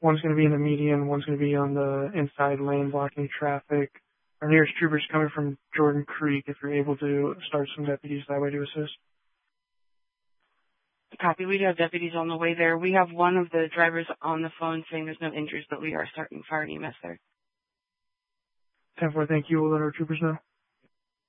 One's going to be in the median, one's going to be on the inside lane blocking traffic. Our nearest trooper's coming from Jordan Creek if you're able to start some deputies that way to assist. Copy. We do have deputies on the way there. We have one of the drivers on the phone saying there's no injuries, but we are starting fire and EMS there. 10-4, thank you. We'll let our troopers know.